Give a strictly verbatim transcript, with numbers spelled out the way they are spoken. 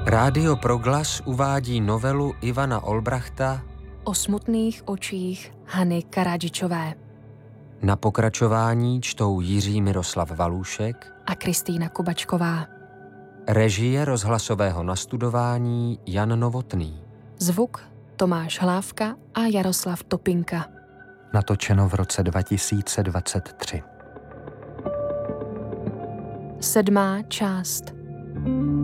Rádio Proglas uvádí novelu Ivana Olbrachta O smutných očích Hany Karadžičové Na pokračování čtou Jiří Miroslav Valůšek a Kristýna Kubačková. Režie rozhlasového nastudování Jan Novotný. Zvuk Tomáš Hlávka a Jaroslav Topinka. Natočeno v roce dva tisíce dvacet tři. Sedmá část.